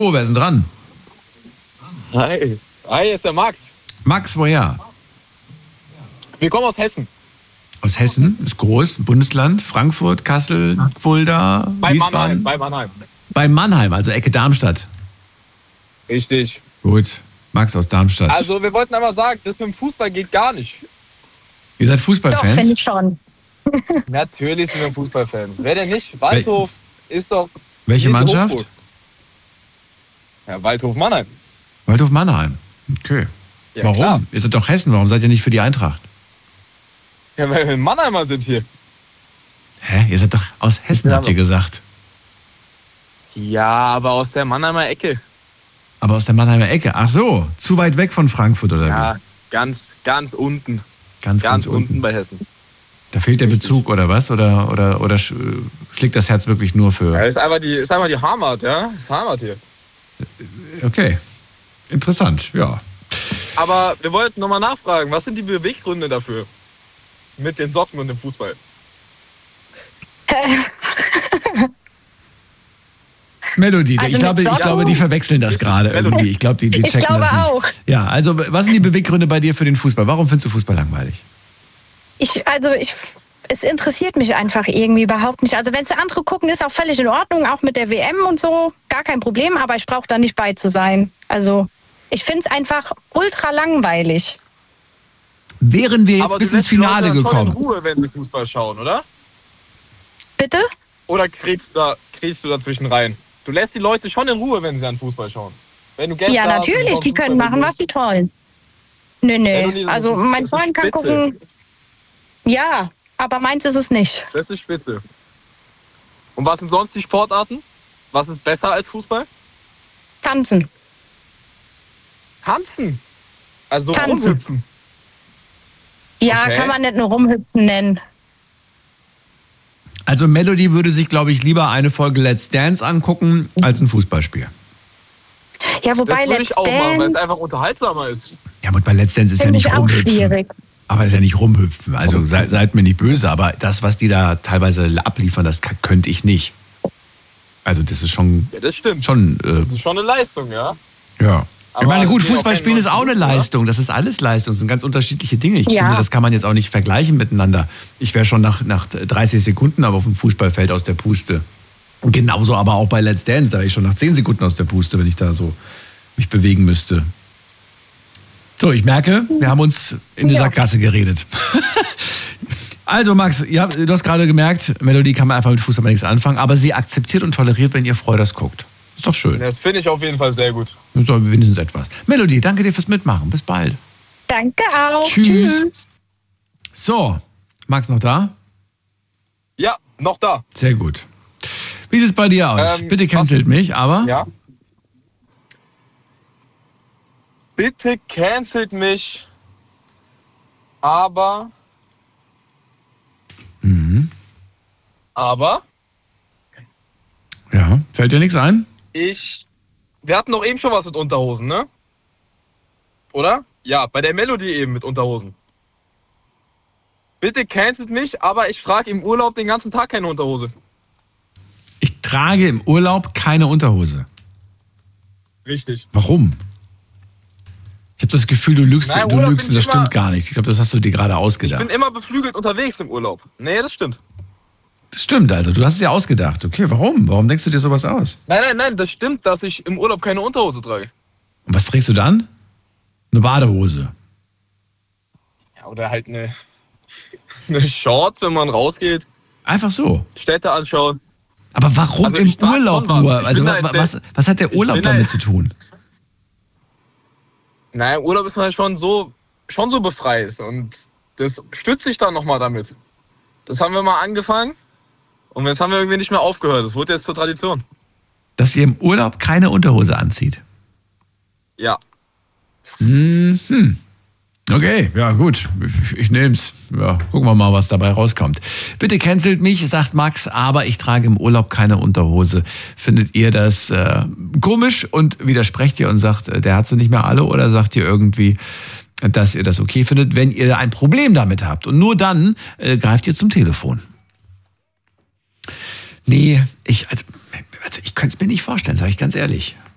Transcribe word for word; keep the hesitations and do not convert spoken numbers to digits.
Oh, wer ist denn dran? Hi. Hi, ist der Max. Max, woher? Wir kommen aus Hessen. Aus Hessen, ist groß, Bundesland, Frankfurt, Kassel, Fulda, Bei Wiesbaden. Mannheim, bei Mannheim. Bei Mannheim, also Ecke Darmstadt. Richtig. Gut, Max aus Darmstadt. Also wir wollten einmal sagen, das mit dem Fußball geht gar nicht. Ihr seid Doch, Fußballfans? finde ich schon. Natürlich sind wir Fußballfans. Wer denn nicht? Waldhof ist doch... Welche in Mannschaft? Hochburg. Ja, Waldhof Mannheim. Waldhof Mannheim. Okay. Ja, Warum? klar. Ihr seid doch Hessen, warum seid ihr nicht für die Eintracht? Ja, weil wir Mannheimer sind hier. Hä? Ihr seid doch aus Hessen, Ja, habt ihr gesagt. Ja, aber aus der Mannheimer Ecke. Aber aus der Mannheimer Ecke. Ach so, zu weit weg von Frankfurt oder Ja, wie? ganz, ganz unten. Ganz, Ganz, ganz unten. unten. bei Hessen. Da fehlt der Richtig. Bezug oder was? Oder, oder, oder sch- schlägt das Herz wirklich nur Ja, für... ist einfach die, ist einfach die Heimat, ja? Das ist Heimat hier. Okay, interessant, ja. Aber wir wollten nochmal nachfragen, was sind die Beweggründe dafür? Mit den Socken und dem Fußball. Melodie, Also ich, glaube, mit ich Socken? glaube, die verwechseln das gerade irgendwie. Ich glaube, die, die Ich checken glaube das nicht. auch. Ja, also was sind die Beweggründe bei dir für den Fußball? Warum findest du Fußball langweilig? Ich, also ich, es interessiert mich einfach irgendwie überhaupt nicht. Also wenn es andere gucken, ist auch völlig in Ordnung, auch mit der W M und so, gar kein Problem, aber ich brauche da nicht bei zu sein. Also ich finde es einfach ultra langweilig. Wären wir jetzt Aber bis du ins lässt die Leute Finale dann schon gekommen? in Ruhe, wenn sie Fußball schauen, oder? Bitte? Oder kriegst du, da, kriegst du dazwischen rein? Du lässt die Leute schon in Ruhe, wenn sie an Fußball schauen. Wenn du Gäste Ja, hast, natürlich, schauen die können Fußball machen, mit was sie wollen. Nö, Ja, nö. Noni, das Also ist- mein das ist Freund kann spitze. gucken, ja, aber meins ist es nicht. Das ist spitze. Und was sind sonst die Sportarten? Was ist besser als Fußball? Tanzen. Tanzen. Also Tanzen. rumhüpfen. Ja, Okay. kann man nicht nur rumhüpfen nennen. Also Melody würde sich, glaube ich, lieber eine Folge Let's Dance angucken, als ein Fußballspiel. Ja, Das wobei würde Let's ich auch machen, weil es Dance einfach unterhaltsamer ist. Ja, aber bei Let's Dance ist ja finde nicht ich auch rumhüpfen. schwierig. Aber ist ja nicht rumhüpfen. Also sei, seid mir nicht böse, aber das, was die da teilweise abliefern, das k- könnte ich nicht. Also das ist schon, Ja, das stimmt. schon Das äh, ist schon eine Leistung, ja. ja. Ich Aber meine, gut, es geht auch Fußball spielen kein ist auch eine neunzig, oder? Leistung. Das ist alles Leistung. Das sind ganz unterschiedliche Dinge. Ich Ja. finde, das kann man jetzt auch nicht vergleichen miteinander. Ich wäre schon nach, nach dreißig Sekunden aber auf dem Fußballfeld aus der Puste. Und genauso aber auch bei Let's Dance. Da wäre ich schon nach zehn Sekunden aus der Puste, wenn ich da so mich bewegen müsste. So, ich merke, wir haben uns in die Ja. Sackgasse geredet. Also Max, ja, du hast gerade gemerkt, Melodie kann man einfach mit Fußball nichts anfangen, aber sie akzeptiert und toleriert, wenn ihr Freude das guckt. Ist doch schön. Das finde ich auf jeden Fall sehr gut. Das ist doch wenigstens etwas. Melodie, danke dir fürs Mitmachen. Bis bald. Danke auch. Tschüss. Tschüss. So, Max noch da? Ja, noch da. Sehr gut. Wie sieht es bei dir aus? Ähm, Bitte cancelt mich, aber Ja. Bitte cancelt mich, aber, mhm. aber ja, fällt dir nichts ein? ich, wir hatten doch eben schon was mit Unterhosen, ne? Oder? Ja, bei der Melodie eben mit Unterhosen. Bitte cancelt mich, aber ich frage im Urlaub den ganzen Tag keine Unterhose. Ich trage im Urlaub keine Unterhose. Richtig. Warum? Ich habe das Gefühl, du lügst, Nein, du Urlaub lügst bin und das ich immer- stimmt gar nicht. Ich glaube, das hast du dir gerade Ich ausgedacht. bin immer beflügelt unterwegs im Urlaub. Nee, das stimmt. Das stimmt, also du hast es dir ausgedacht. Okay, warum? Warum denkst du dir sowas aus? Nein, nein, nein, das stimmt, dass ich im Urlaub keine Unterhose trage. Und was trägst du dann? Eine Badehose. Ja, oder halt eine, eine Shorts, wenn man rausgeht, Einfach so. Städte anschaut. Aber warum Also im ich trag Urlaub schon was. nur? Ich Also bin da wa- jetzt was, sehr- was hat der Ich Urlaub bin da damit jetzt- zu tun? Naja, Urlaub ist man schon so, schon so befreit und das stütze ich dann nochmal damit. Das haben wir mal angefangen und jetzt haben wir irgendwie nicht mehr aufgehört. Das wurde jetzt zur Tradition. Dass ihr im Urlaub keine Unterhose anzieht. Ja. Mhm. Okay, ja gut, ich, ich nehm's. Ja, gucken wir mal, was dabei rauskommt. Bitte cancelt mich, sagt Max, aber ich trage im Urlaub keine Unterhose. Findet ihr das äh, komisch und widersprecht ihr und sagt, äh, der hat sie nicht mehr alle, oder sagt ihr irgendwie, dass ihr das okay findet, wenn ihr ein Problem damit habt? Und nur dann äh, greift ihr zum Telefon. Nee, ich, also, also ich könnte es mir nicht vorstellen, sage ich ganz ehrlich.